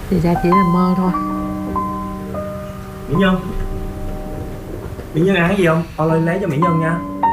Thì ra chỉ là mơ thôi. Mỹ Nhân, Mỹ Nhân ăn cái gì không? Tao lên lấy cho Mỹ Nhân nha.